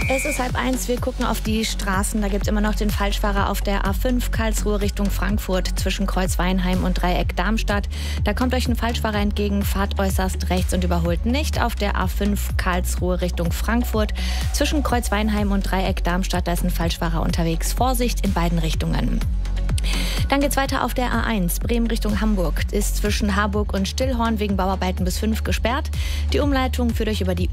Es ist 12:30, wir gucken auf die Straßen. Da gibt es immer noch den Falschfahrer auf der A5 Karlsruhe Richtung Frankfurt zwischen Kreuz Weinheim und Dreieck Darmstadt. Da kommt euch ein Falschfahrer entgegen, fahrt äußerst rechts und überholt nicht. Auf der A5 Karlsruhe Richtung Frankfurt zwischen Kreuz Weinheim und Dreieck Darmstadt, da ist ein Falschfahrer unterwegs. Vorsicht in beiden Richtungen. Dann geht's weiter auf der A1, Bremen Richtung Hamburg. Ist zwischen Harburg und Stillhorn wegen Bauarbeiten bis 5 gesperrt. Die Umleitung führt euch über die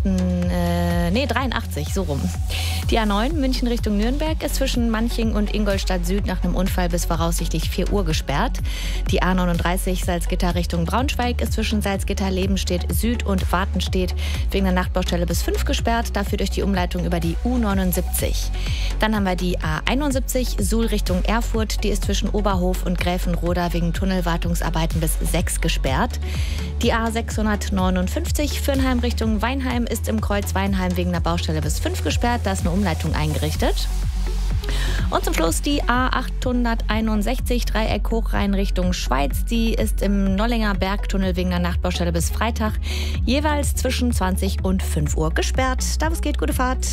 U83, so rum. Die A9, München Richtung Nürnberg, ist zwischen Manching und Ingolstadt Süd nach einem Unfall bis voraussichtlich 4 Uhr gesperrt. Die A39, Salzgitter Richtung Braunschweig, ist zwischen Salzgitter-Lebenstedt Süd und Wartenstedt wegen der Nachtbaustelle bis 5 gesperrt. Dafür durch die Umleitung über die U79. Dann haben wir die A71, Suhl Richtung Erfurt. Die ist zwischen Oberhof und Gräfenroda wegen Tunnelwartungsarbeiten bis 6 gesperrt. Die A659, Fürnheim Richtung Weinheim, ist im Kreuz Weinheim wegen der Baustelle bis 5 gesperrt. Da ist eine Umleitung eingerichtet. Und zum Schluss die A861, Dreieck Hochrhein Richtung Schweiz. Die ist im Nollinger Bergtunnel wegen der Nachtbaustelle bis Freitag jeweils zwischen 20 und 5 Uhr gesperrt. Da es geht, gute Fahrt.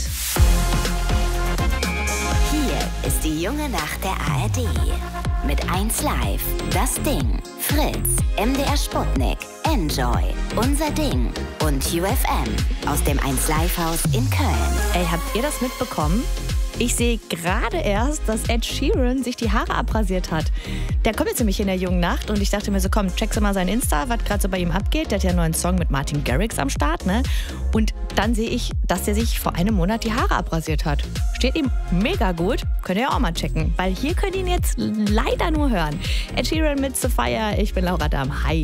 Hier ist die junge Nacht der ARD. Mit 1Live, Das Ding, Fritz, MDR Sputnik, Enjoy, Unser Ding und UFM aus dem 1Live-Haus in Köln. Ey, habt ihr das mitbekommen? Ich sehe gerade erst, dass Ed Sheeran sich die Haare abrasiert hat. Der kommt jetzt nämlich in der jungen Nacht und ich dachte mir so, komm, checkst du mal sein Insta, was gerade so bei ihm abgeht. Der hat ja einen neuen Song mit Martin Garrix am Start, ne? Und dann sehe ich, dass der sich vor einem Monat die Haare abrasiert hat. Steht ihm mega gut. Könnt ihr ja auch mal checken, weil hier könnt ihr ihn jetzt leider nur hören. Ed Sheeran mit Sophia, ich bin Laura Dahm. Hi.